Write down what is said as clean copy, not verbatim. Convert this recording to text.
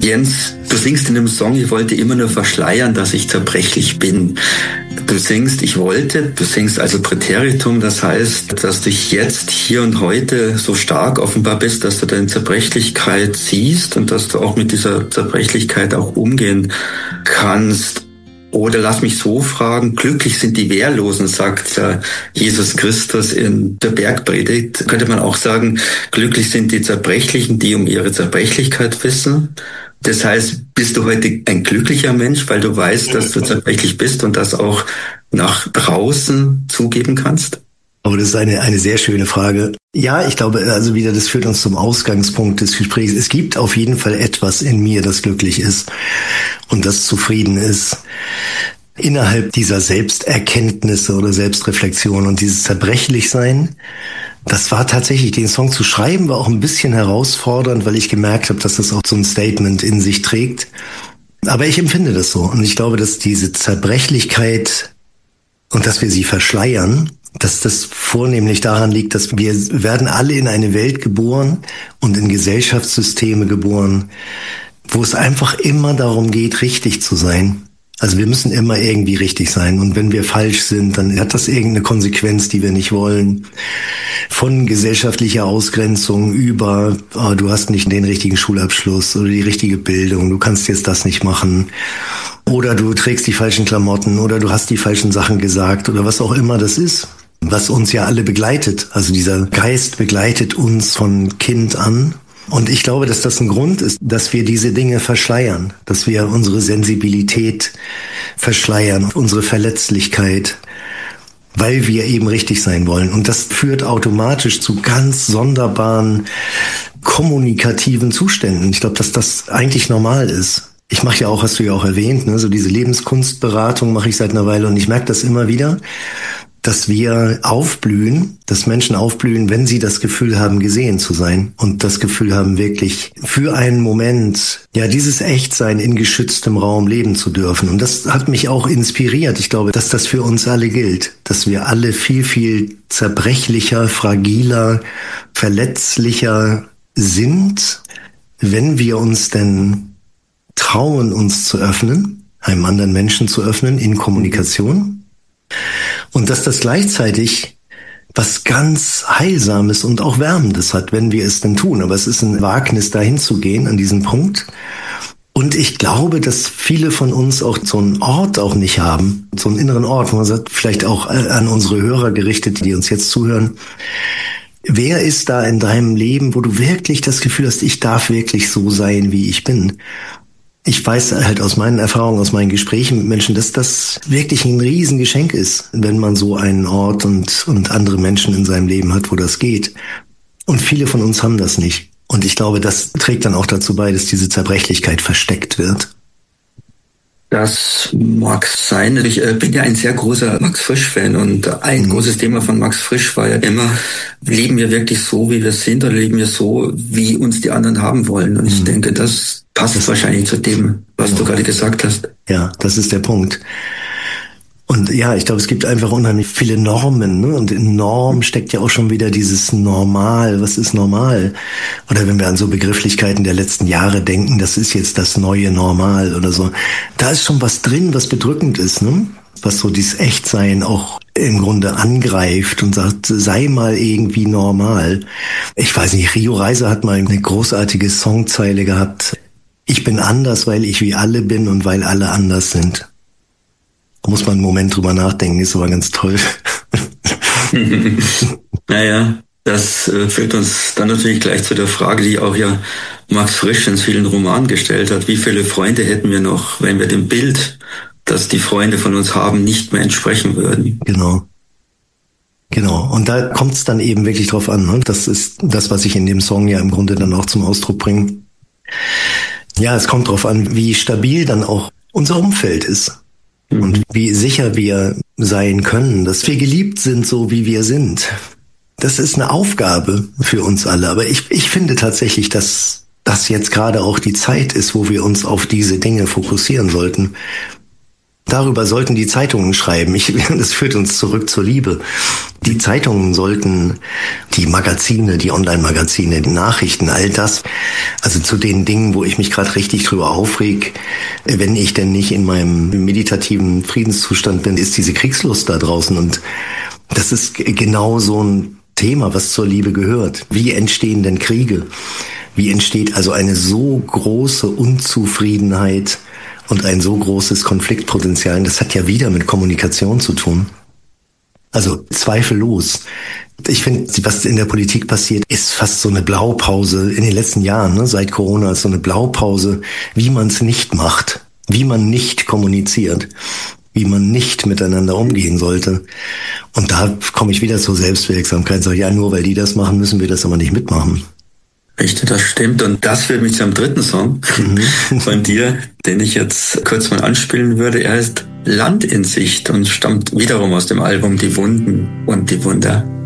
Jens, du singst in dem Song, ich wollte immer nur verschleiern, dass ich zerbrechlich bin. Du singst, ich wollte, du singst also Präteritum, das heißt, dass du jetzt, hier und heute so stark offenbar bist, dass du deine Zerbrechlichkeit siehst und dass du auch mit dieser Zerbrechlichkeit auch umgehen kannst. Oder lass mich so fragen, glücklich sind die Wehrlosen, sagt Jesus Christus in der Bergpredigt. Könnte man auch sagen, glücklich sind die Zerbrechlichen, die um ihre Zerbrechlichkeit wissen. Das heißt, bist du heute ein glücklicher Mensch, weil du weißt, dass du zerbrechlich bist und das auch nach draußen zugeben kannst? Aber das ist eine sehr schöne Frage. Ja, ich glaube, also wieder, das führt uns zum Ausgangspunkt des Gesprächs. Es gibt auf jeden Fall etwas in mir, das glücklich ist und das zufrieden ist. Innerhalb dieser Selbsterkenntnisse oder Selbstreflexion und dieses Zerbrechlichsein, das war tatsächlich, den Song zu schreiben, war auch ein bisschen herausfordernd, weil ich gemerkt habe, dass das auch so ein Statement in sich trägt. Aber ich empfinde das so. Und ich glaube, dass diese Zerbrechlichkeit und dass wir sie verschleiern, dass das vornehmlich daran liegt, dass wir werden alle in eine Welt geboren und in Gesellschaftssysteme geboren, wo es einfach immer darum geht, richtig zu sein. Also wir müssen immer irgendwie richtig sein. Und wenn wir falsch sind, dann hat das irgendeine Konsequenz, die wir nicht wollen. Von gesellschaftlicher Ausgrenzung über, du hast nicht den richtigen Schulabschluss oder die richtige Bildung, du kannst jetzt das nicht machen. Oder du trägst die falschen Klamotten oder du hast die falschen Sachen gesagt oder was auch immer das ist, was uns ja alle begleitet. Also dieser Geist begleitet uns von Kind an. Und ich glaube, dass das ein Grund ist, dass wir diese Dinge verschleiern, dass wir unsere Sensibilität verschleiern, unsere Verletzlichkeit, weil wir eben richtig sein wollen. Und das führt automatisch zu ganz sonderbaren kommunikativen Zuständen. Ich glaube, dass das eigentlich normal ist. Ich mache ja auch, hast du ja auch erwähnt, ne, so diese Lebenskunstberatung mache ich seit einer Weile und ich merke das immer wieder, dass wir aufblühen, dass Menschen aufblühen, wenn sie das Gefühl haben, gesehen zu sein und das Gefühl haben, wirklich für einen Moment, ja, dieses Echtsein in geschütztem Raum leben zu dürfen. Und das hat mich auch inspiriert. Ich glaube, dass das für uns alle gilt, dass wir alle viel, viel zerbrechlicher, fragiler, verletzlicher sind, wenn wir uns denn trauen, uns zu öffnen, einem anderen Menschen zu öffnen in Kommunikation. Und dass das gleichzeitig was ganz Heilsames und auch Wärmendes hat, wenn wir es denn tun. Aber es ist ein Wagnis, dahin zu gehen an diesen Punkt. Und ich glaube, dass viele von uns auch so einen Ort auch nicht haben, so einen inneren Ort, wo man sagt, vielleicht auch an unsere Hörer gerichtet, die uns jetzt zuhören. Wer ist da in deinem Leben, wo du wirklich das Gefühl hast, ich darf wirklich so sein, wie ich bin? Ich weiß halt aus meinen Erfahrungen, aus meinen Gesprächen mit Menschen, dass das wirklich ein Riesengeschenk ist, wenn man so einen Ort und andere Menschen in seinem Leben hat, wo das geht. Und viele von uns haben das nicht. Und ich glaube, das trägt dann auch dazu bei, dass diese Zerbrechlichkeit versteckt wird. Das mag sein. Ich bin ja ein sehr großer Max Frisch-Fan und ein großes Thema von Max Frisch war ja immer, leben wir wirklich so, wie wir sind oder leben wir so, wie uns die anderen haben wollen? Und ich denke, das passt wahrscheinlich zu dem, was du gerade gesagt hast. Ja, das ist der Punkt. Und ja, ich glaube, es gibt einfach unheimlich viele Normen, ne? Und in Norm steckt ja auch schon wieder dieses Normal. Was ist normal? Oder wenn wir an so Begrifflichkeiten der letzten Jahre denken, das ist jetzt das neue Normal oder so. Da ist schon was drin, was bedrückend ist, ne? Was so dieses Echtsein auch im Grunde angreift und sagt, sei mal irgendwie normal. Ich weiß nicht, Rio Reiser hat mal eine großartige Songzeile gehabt. Ich bin anders, weil ich wie alle bin und weil alle anders sind. Da muss man einen Moment drüber nachdenken, ist aber ganz toll. Naja, das führt uns dann natürlich gleich zu der Frage, die auch ja Max Frisch in vielen Romanen gestellt hat. Wie viele Freunde hätten wir noch, wenn wir dem Bild, das die Freunde von uns haben, nicht mehr entsprechen würden? Genau. Und da kommt es dann eben wirklich drauf an. Ne? Das ist das, was ich in dem Song ja im Grunde dann auch zum Ausdruck bringe. Ja, es kommt drauf an, wie stabil dann auch unser Umfeld ist. Und wie sicher wir sein können, dass wir geliebt sind, so wie wir sind. Das ist eine Aufgabe für uns alle. Aber ich finde tatsächlich, dass das jetzt gerade auch die Zeit ist, wo wir uns auf diese Dinge fokussieren sollten. Darüber sollten die Zeitungen schreiben. Das führt uns zurück zur Liebe. Die Zeitungen sollten, die Magazine, die Online-Magazine, die Nachrichten, all das, also zu den Dingen, wo ich mich gerade richtig drüber aufreg, wenn ich denn nicht in meinem meditativen Friedenszustand bin, ist diese Kriegslust da draußen. Und das ist genau so ein Thema, was zur Liebe gehört. Wie entstehen denn Kriege? Wie entsteht also eine so große Unzufriedenheit und ein so großes Konfliktpotenzial? Das hat ja wieder mit Kommunikation zu tun. Also zweifellos. Ich finde, was in der Politik passiert, ist fast so eine Blaupause in den letzten Jahren, ne, seit Corona, ist so eine Blaupause, wie man es nicht macht, wie man nicht kommuniziert, wie man nicht miteinander umgehen sollte. Und da komme ich wieder zur Selbstwirksamkeit und sage, ja, nur weil die das machen, müssen wir das aber nicht mitmachen. Richtig, das stimmt. Und das führt mich zum dritten Song von dir, den ich jetzt kurz mal anspielen würde. Er heißt Land in Sicht und stammt wiederum aus dem Album Die Wunden und die Wunder.